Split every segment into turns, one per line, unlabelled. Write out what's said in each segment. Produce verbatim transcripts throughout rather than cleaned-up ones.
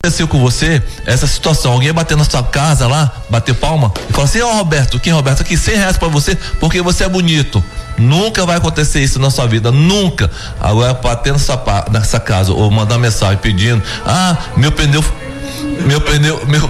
aconteceu com você essa situação, alguém bater na sua casa lá, bater palma e falar assim, ó, oh, Roberto, quem Roberto, aqui cem reais pra você porque você é bonito. Nunca vai acontecer isso na sua vida, nunca. Agora, bater nessa, nessa casa ou mandar mensagem pedindo, ah, meu pneu, meu pneu, meu,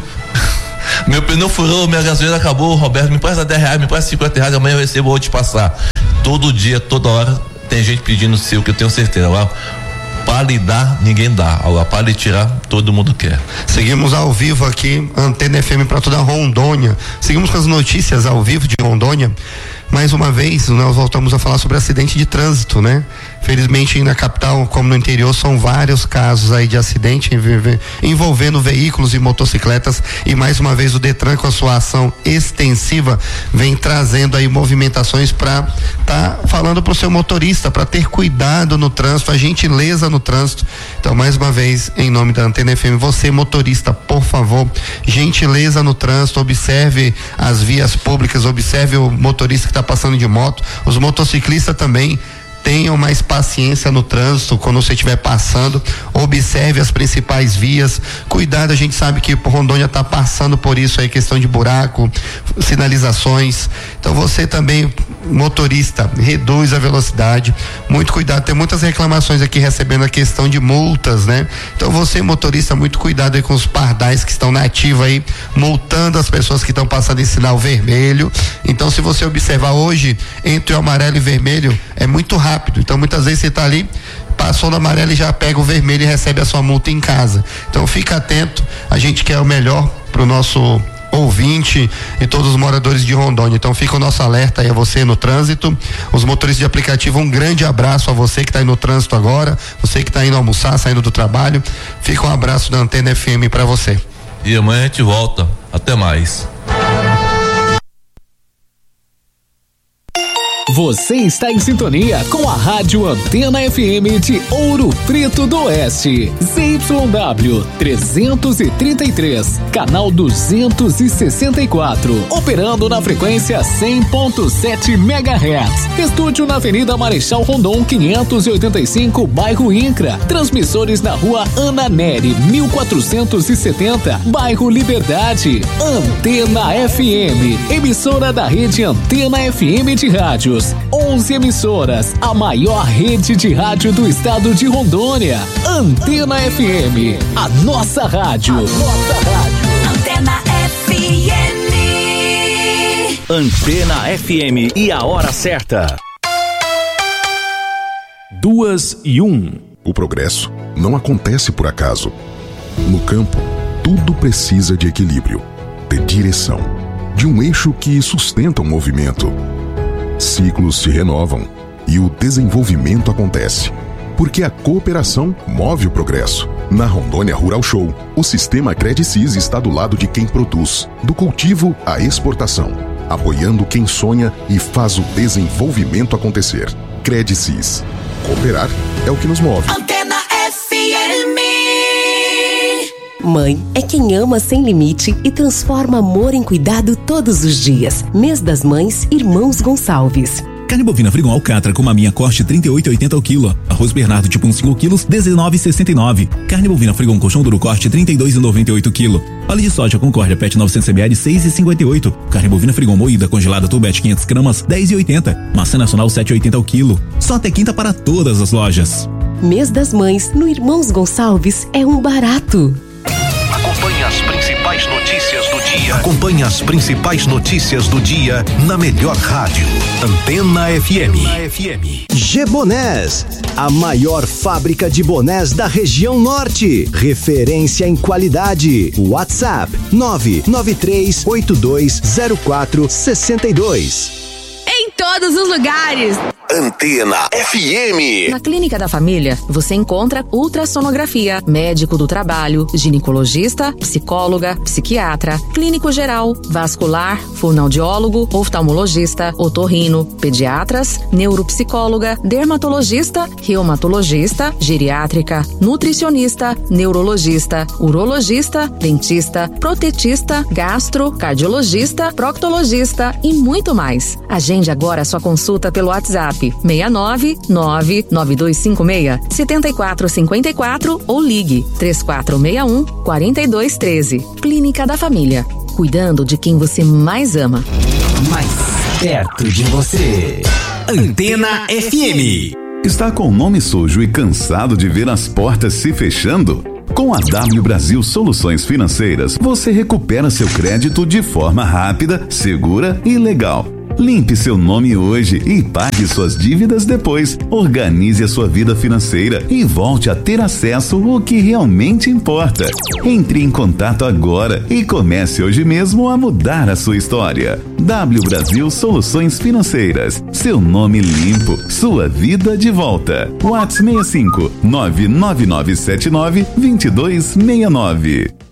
meu pneu furou, minha gasolina acabou, Roberto, me presta dez reais, me presta cinquenta reais, amanhã eu recebo, vou te passar. Todo dia, toda hora, tem gente pedindo o seu, que eu tenho certeza. Agora, para lhe dar, ninguém dá. Agora, para lhe tirar, todo mundo quer.
Seguimos ao vivo aqui, Antena F M para toda Rondônia. Seguimos com as notícias ao vivo de Rondônia. Mais uma vez, nós voltamos a falar sobre acidente de trânsito, né? Felizmente, na capital, como no interior, são vários casos aí de acidente envolvendo veículos e motocicletas, e mais uma vez o Detran, com a sua ação extensiva, vem trazendo aí movimentações para tá falando pro seu motorista, para ter cuidado no trânsito, a gentileza no trânsito. Então, mais uma vez, em nome da Antena F M, você motorista, por favor, gentileza no trânsito, observe as vias públicas, observe o motorista que está passando de moto, os motociclistas também. Tenham mais paciência no trânsito quando você estiver passando, observe as principais vias, cuidado, a gente sabe que Rondônia está passando por isso aí, questão de buraco, sinalizações, então você também, motorista, reduz a velocidade, muito cuidado, tem muitas reclamações aqui recebendo a questão de multas, né? Então você, motorista, muito cuidado aí com os pardais que estão na ativa aí, multando as pessoas que estão passando em sinal vermelho. Então, se você observar hoje, entre o amarelo e vermelho, é muito rápido. Rápido. Então, muitas vezes você está ali, passou no amarelo e já pega o vermelho e recebe a sua multa em casa. Então, fica atento, a gente quer o melhor para o nosso ouvinte e todos os moradores de Rondônia. Então, fica o nosso alerta aí a você no trânsito, os motoristas de aplicativo, um grande abraço a você que está aí no trânsito agora, você que está indo almoçar, saindo do trabalho, fica um abraço da Antena F M para você.
E amanhã a gente volta, até mais.
Você está em sintonia com a Rádio Antena F M de Ouro Preto do Oeste. Z Y W trezentos e trinta e três, canal duzentos e sessenta e quatro, operando na frequência cem ponto sete megahertz. Estúdio na Avenida Marechal Rondon quinhentos e oitenta e cinco, bairro Incra. Transmissores na Rua Ana Nery mil quatrocentos e setenta, bairro Liberdade. Antena F M, emissora da rede Antena F M de rádios. onze emissoras, a maior rede de rádio do estado de Rondônia. Antena F M, a nossa rádio. A nossa rádio.
Antena F M.
Antena F M e a hora certa.
Duas e um.
O progresso não acontece por acaso. No campo, tudo precisa de equilíbrio, de direção, de um eixo que sustenta o movimento. Ciclos se renovam e o desenvolvimento acontece, porque a cooperação move o progresso. Na Rondônia Rural Show, o sistema Credicis está do lado de quem produz, do cultivo à exportação, apoiando quem sonha e faz o desenvolvimento acontecer. Credicis. Cooperar é o que nos move.
Antena F M.
Mãe é quem ama sem limite e transforma amor em cuidado todos os dias. Mês das Mães, Irmãos Gonçalves.
Carne bovina Frigon Alcatra com maminha corte trinta e oito e oitenta o quilo. Arroz Bernardo tipo um cinco quilos dezenove e sessenta e nove. Carne bovina Frigon colchão duro corte trinta e dois e noventa e oito quilo. Óleo de soja Concórdia Pet novecentos mililitros seis e cinquenta e oito. Carne bovina Frigon moída congelada Tubete quinhentas gramas dez e oitenta. Maçã nacional sete e oitenta o quilo. Só até quinta para todas as lojas.
Mês das Mães no Irmãos Gonçalves é um barato.
Acompanhe as principais notícias do dia. Acompanhe as principais notícias do dia na melhor rádio. Antena F M.
G Bonés, a maior fábrica de bonés da região norte. Referência em qualidade. WhatsApp nove nove três oito dois zero quatro seis dois.
Em todos os lugares.
Antena F M.
Na Clínica da Família, você encontra ultrassonografia, médico do trabalho, ginecologista, psicóloga, psiquiatra, clínico geral, vascular, fonoaudiólogo, oftalmologista, otorrino, pediatras, neuropsicóloga, dermatologista, reumatologista, geriátrica, nutricionista, neurologista, urologista, dentista, protetista, gastro, cardiologista, proctologista e muito mais. Agende agora sua consulta pelo WhatsApp seis nove nove nove dois cinco seis sete quatro cinco quatro ou ligue três quatro seis um quatro dois um três. Clínica da Família, cuidando de quem você mais ama.
Mais perto de você. Antena F M.
Está com o nome sujo e cansado de ver as portas se fechando? Com a W Brasil Soluções Financeiras, você recupera seu crédito de forma rápida, segura e legal. Limpe seu nome hoje e pague suas dívidas depois. Organize a sua vida financeira e volte a ter acesso ao que realmente importa. Entre em contato agora e comece hoje mesmo a mudar a sua história. W Brasil Soluções Financeiras. Seu nome limpo, sua vida de volta. WhatsApp seis cinco nove nove nove sete nove dois dois seis nove.